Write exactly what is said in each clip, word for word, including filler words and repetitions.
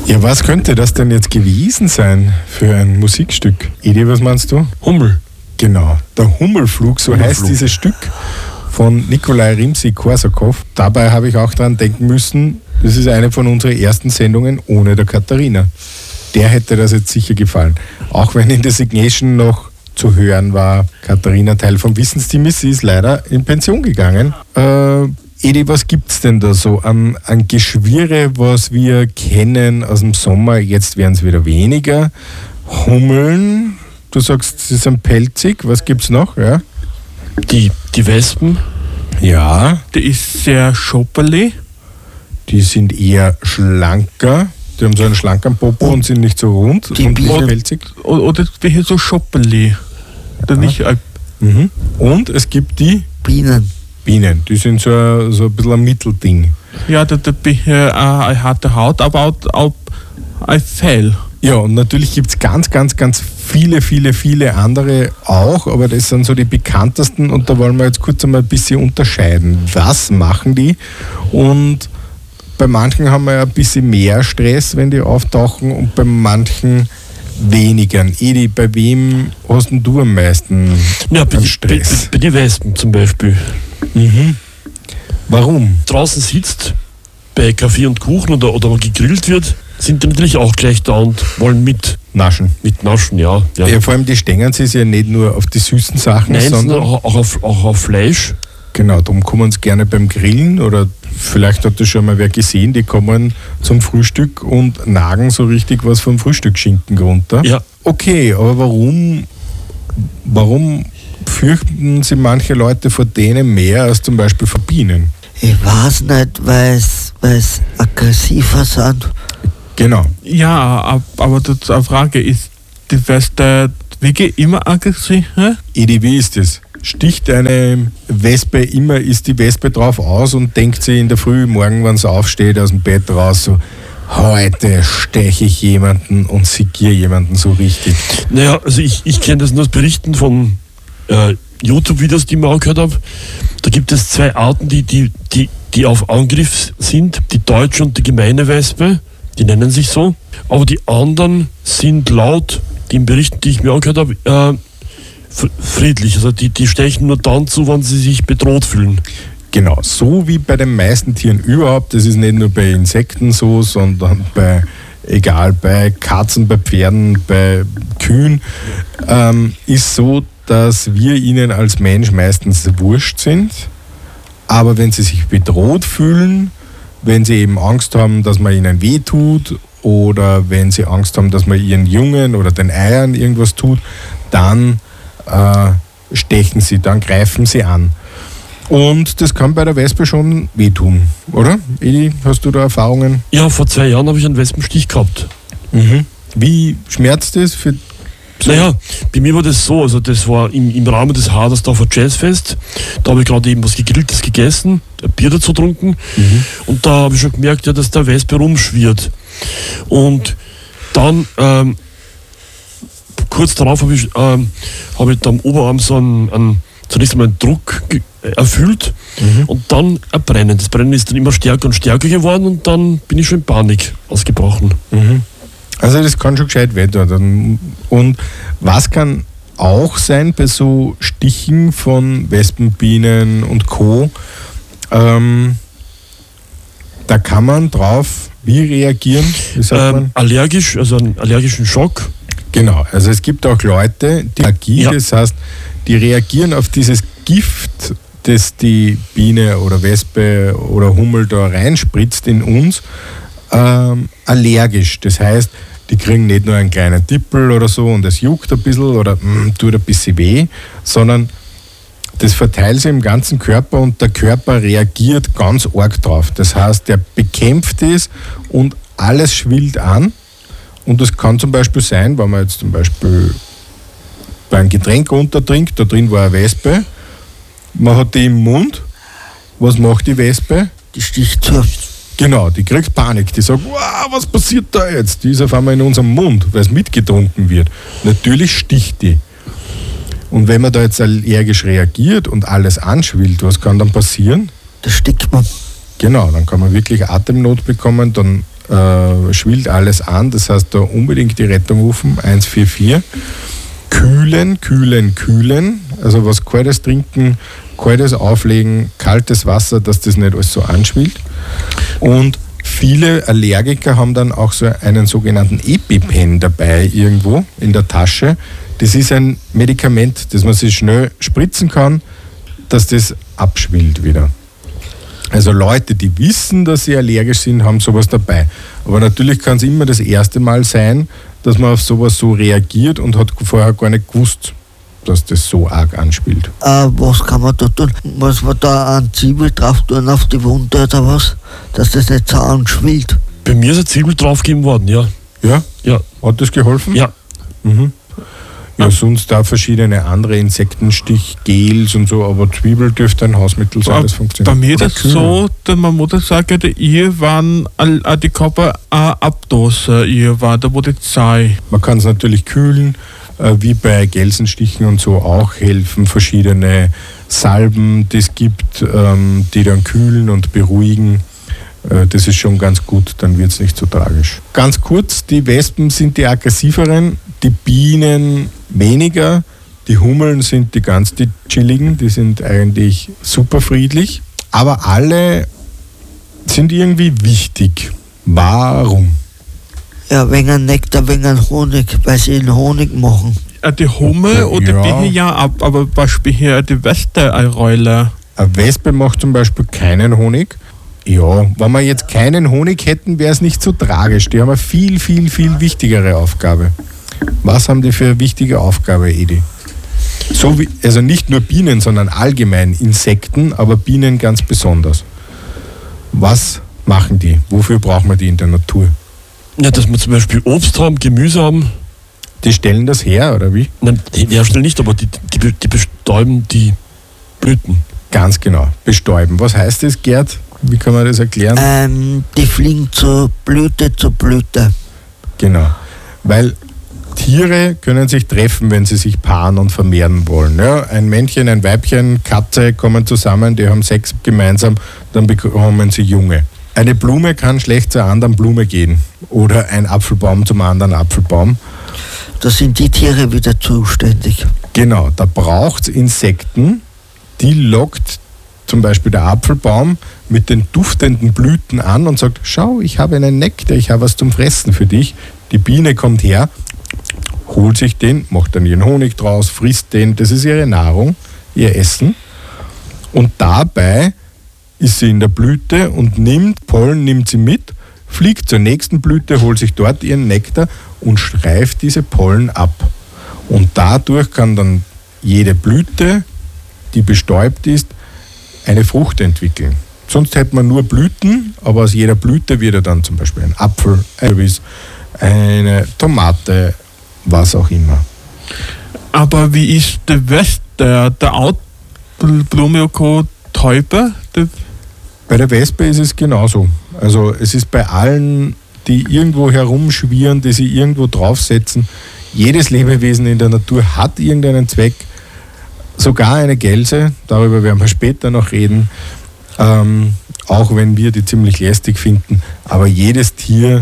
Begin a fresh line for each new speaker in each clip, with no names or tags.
Ja, was könnte das denn jetzt gewesen sein für ein Musikstück? Edi, was meinst du?
Hummel.
Genau, der Hummelflug, so
Hummelflug.
heißt dieses Stück von Nikolai Rimsky-Korsakow. Dabei habe ich auch dran denken müssen, das ist eine von unseren ersten Sendungen ohne der Katharina. Der hätte das jetzt sicher gefallen. Auch wenn in der Signation noch zu hören war, Katharina Teil vom Wissensteam ist, sie ist leider in Pension gegangen. Äh, Edi, was gibt's denn da so an, an Geschwirre, was wir kennen aus dem Sommer? Jetzt werden es wieder weniger. Hummeln, du sagst, sie sind pelzig. Was gibt's noch? Ja,
Die, die Wespen.
ja,
Die ist sehr schopperli.
die sind eher schlanker. Die haben so einen schlankeren Popo und sind nicht so rund
Die
und nicht
Bienen.
pelzig.
Oder, oder welche so schopperli. Ja. Nicht, äh,
Mhm. Und es gibt die
Bienen.
Bienen. Die sind so, ein- so ein bisschen ein Mittelding.
ja, der, der, der, eine harte Haut, aber auch, auch ein Fell.
Ja, und natürlich gibt es ganz, ganz, ganz viele, viele, viele andere auch, aber das sind so die bekanntesten und da wollen wir jetzt kurz einmal ein bisschen unterscheiden. Was machen die? Und bei manchen haben wir ja ein bisschen mehr Stress, wenn die auftauchen und bei manchen weniger. Edi, bei wem hast denn du am meisten
Ja, bei,
an
die- bei,
Stress?
bei den Wespen zum Beispiel.
Mhm. Warum?
Draußen sitzt, bei Kaffee und Kuchen oder, oder mal gegrillt wird, sind die natürlich auch gleich da und wollen mit,
Naschen.
mit naschen, ja. ja.
Ja, vor allem die stängen sich ja nicht nur auf die süßen Sachen,
Nein, sondern
sondern
auch, auch, auf, auch auf Fleisch.
genau, darum kommen sie gerne beim Grillen oder vielleicht hat das schon mal wer gesehen, die kommen zum Frühstück und nagen so richtig was vom Frühstücksschinken runter.
Ja.
Okay, aber warum, warum fürchten sie manche Leute vor denen mehr als zum Beispiel vor Bienen?
Ich weiß nicht, weil es aggressiver sind.
Genau.
Ja, ab- aber die Frage ist, die Weste wirklich immer aggressiv? Hä?
Edi, wie ist das? Sticht eine Wespe immer, ist die Wespe drauf aus und denkt sie in der Früh, morgen, wenn sie aufsteht, aus dem Bett raus, so, heute steche ich jemanden und segiere jemanden so richtig.
Naja, also ich, ich kenne das nur aus Berichten von äh, YouTube-Videos, die ich mir angehört habe. Da gibt es zwei Arten, die, die, die, die auf Angriff sind. Die deutsche und die gemeine Wespe, die nennen sich so. Aber die anderen sind laut den Berichten, die ich mir angehört habe, äh, f- friedlich. Also die, die stechen nur dann zu, wenn sie sich bedroht fühlen.
Genau, so wie bei den meisten Tieren überhaupt, das ist nicht nur bei Insekten so, sondern bei, egal, bei Katzen, bei Pferden, bei Kühen, ähm, ist so, dass wir ihnen als Mensch meistens wurscht sind, aber wenn sie sich bedroht fühlen, wenn sie eben Angst haben, dass man ihnen weh tut oder wenn sie Angst haben, dass man ihren Jungen oder den Eiern irgendwas tut, dann äh, stechen sie, dann greifen sie an. Und das kann bei der Wespe schon wehtun, oder? Edi, hast du da Erfahrungen?
Ja, vor zwei Jahren habe ich einen Wespenstich gehabt.
Wie schmerzt das für
Naja, bei mir war das so, also das war im, im Rahmen des Hadersdorfer Jazzfest, da habe ich gerade eben was Gegrilltes gegessen, ein Bier dazu getrunken und da habe ich schon gemerkt, ja, dass der Wespe rumschwirrt. Und dann, ähm, kurz darauf habe ich, ähm, habe ich da am Oberarm so einen, einen zunächst einmal einen Druck ge- äh, erfüllt und dann ein Brennen. Das Brennen ist dann immer stärker und stärker geworden und dann bin ich schon in Panik ausgebrochen.
Also das kann schon gescheit wehtun. Und was kann auch sein bei so Stichen von Wespen, Bienen und Co., ähm, da kann man drauf wie reagieren? Wie sagt
Ähm,
man?
allergisch, also einen allergischen Schock.
Genau, also es gibt auch Leute, die Allergie,
Ja.
das heißt, die reagieren auf dieses Gift, das die Biene oder Wespe oder Hummel da reinspritzt in uns, ähm, allergisch. Das heißt, die kriegen nicht nur einen kleinen Tippel oder so und es juckt ein bisschen oder mm, tut ein bisschen weh, sondern das verteilt sich im ganzen Körper und der Körper reagiert ganz arg drauf. Das heißt, der bekämpft es und alles schwillt an. Und das kann zum Beispiel sein, wenn man jetzt zum Beispiel bei einem Getränk runtertrinkt, da drin war eine Wespe, man hat die im Mund, was macht die Wespe?
Die sticht zu.
Genau, die kriegt Panik, die sagt, wow, was passiert da jetzt? Die ist auf einmal in unserem Mund, weil es mitgetrunken wird. Natürlich sticht die. Und wenn man da jetzt allergisch reagiert und alles anschwillt, was kann dann passieren?
Da stickt man.
Genau, dann kann man wirklich Atemnot bekommen, dann äh, schwillt alles an. Das heißt, da unbedingt die Rettung rufen, eins vier vier. Kühlen, kühlen, kühlen. Also was Kaltes trinken, Kaltes auflegen, kaltes Wasser, dass das nicht alles so anschwillt. Und viele Allergiker haben dann auch so einen sogenannten EpiPen dabei irgendwo in der Tasche. Das ist ein Medikament, das man sich schnell spritzen kann, dass das abschwillt wieder. Also Leute, die wissen, dass sie allergisch sind, haben sowas dabei. Aber natürlich kann es immer das erste Mal sein, dass man auf sowas so reagiert und hat vorher gar nicht gewusst, dass das so arg anspielt.
Äh, was kann man da tun? Muss man da an Zwiebel drauf tun auf die Wunde oder was? Dass das nicht so anschwillt?
Bei mir ist eine Zwiebel draufgegeben worden, ja.
Ja?
Ja.
Hat das geholfen?
Ja.
Mhm. Ja, sonst da verschiedene andere Insektenstichgels und so, aber Zwiebel dürfte ein Hausmittel sein, das funktioniert.
Bei mir ist es so, dass man muss sagen, ihr waren die Körper abdose, ihr war da wo die Zeit.
Man kann es natürlich kühlen, äh, wie bei Gelsenstichen und so auch helfen verschiedene Salben, die es gibt, ähm, die dann kühlen und beruhigen. Äh, das ist schon ganz gut, dann wird es nicht so tragisch. Ganz kurz, die Wespen sind die aggressiveren, die Bienen weniger, die Hummeln sind die ganz die chilligen, die sind eigentlich super friedlich, aber alle sind irgendwie wichtig. Warum?
Ja, wegen ein Nektar, wegen ein Honig, weil sie den Honig machen.
Äh, Die Hummel oder
Ja.
die Biene ja ab, aber Beispiel hier die Weste eine Rolle.
Eine Wespe macht zum Beispiel keinen Honig. Ja, wenn wir jetzt keinen Honig hätten, wäre es nicht so tragisch. Die haben eine viel, viel, viel wichtigere Aufgabe. Was haben die für eine wichtige Aufgabe, Edi? So wie, also nicht nur Bienen, sondern allgemein Insekten, aber Bienen ganz besonders. Was machen die? Wofür brauchen wir die in der Natur?
Ja, dass wir zum Beispiel Obst haben, Gemüse haben.
Die stellen das her, oder wie?
Nein, die herstellen nicht, aber die, die, die bestäuben die Blüten.
Ganz genau, bestäuben. Was heißt das, Gerd? Wie kann man das erklären?
Ähm, die fliegen zur Blüte zu Blüte.
Genau, weil Tiere können sich treffen, wenn sie sich paaren und vermehren wollen. Ja, ein Männchen, ein Weibchen, Katze kommen zusammen, die haben Sex gemeinsam, dann bekommen sie Junge. Eine Blume kann schlecht zur anderen Blume gehen oder ein Apfelbaum zum anderen Apfelbaum.
Da sind die Tiere wieder zuständig.
Genau, da braucht es Insekten, die lockt zum Beispiel der Apfelbaum mit den duftenden Blüten an und sagt, schau, ich habe einen Nektar, ich habe was zum Fressen für dich. Die Biene kommt her, holt sich den, macht dann ihren Honig draus, frisst den, das ist ihre Nahrung, ihr Essen. Und dabei ist sie in der Blüte und nimmt, Pollen nimmt sie mit, fliegt zur nächsten Blüte, holt sich dort ihren Nektar und streift diese Pollen ab. Und dadurch kann dann jede Blüte, die bestäubt ist, eine Frucht entwickeln. Sonst hätte man nur Blüten, aber aus jeder Blüte wird ja dann zum Beispiel ein Apfel, ein Kürbis, eine Tomate, was auch immer.
Aber wie ist der Weste, der Outblume Täuber?
Bei der Wespe ist es genauso. Also es ist bei allen, die irgendwo herumschwirren, die sie irgendwo draufsetzen, jedes Lebewesen in der Natur hat irgendeinen Zweck. Sogar eine Gelse, darüber werden wir später noch reden, ähm, auch wenn wir die ziemlich lästig finden, aber jedes Tier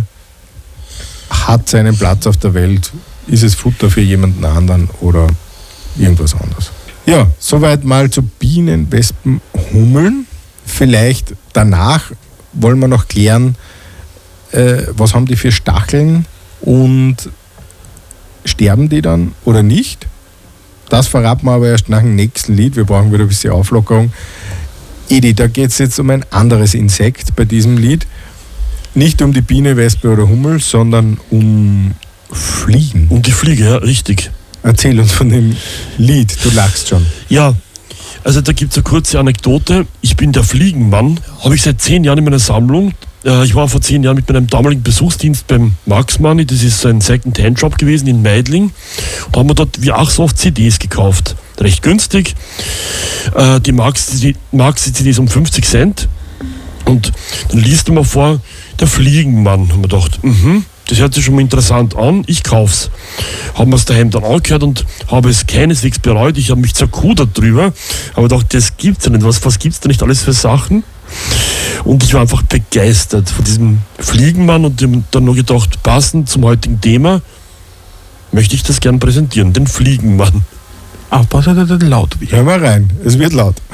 hat seinen Platz auf der Welt. Ist es Futter für jemanden anderen oder irgendwas anderes? Ja, soweit mal zu Bienen, Wespen, Hummeln. Vielleicht danach wollen wir noch klären, äh, was haben die für Stacheln und sterben die dann oder nicht? Das verraten wir aber erst nach dem nächsten Lied. Wir brauchen wieder ein bisschen Auflockerung. Edi, da geht es jetzt um ein anderes Insekt bei diesem Lied. Nicht um die Biene, Wespe oder Hummel, sondern um Fliegen.
Um die Fliege, ja, richtig.
Erzähl uns von dem Lied, du lachst schon.
Ja, also da gibt es eine kurze Anekdote. Ich bin der Fliegenmann, habe ich seit zehn Jahren in meiner Sammlung. Äh, ich war vor zehn Jahren mit meinem damaligen Besuchsdienst beim Max Money, das ist ein Second-Hand-Shop gewesen in Meidling. Da haben wir dort wie auch so oft C Ds gekauft. Recht günstig. Äh, die Max-C D ist um fünfzig Cent. Und dann liest du mal vor, der Fliegenmann. Haben wir gedacht, mhm, das hört sich schon mal interessant an, ich kauf's. Haben wir es daheim dann angehört und habe es keineswegs bereut. Ich habe mich zerkudert drüber. Aber gedacht, das gibt's ja nicht. Was, was gibt's da nicht alles für Sachen? Und ich war einfach begeistert von diesem Fliegenmann und dem dann nur gedacht, passend zum heutigen Thema möchte ich das gern präsentieren, den Fliegenmann.
Aufpassen, dass er laut wird.
Hör mal rein, es wird laut.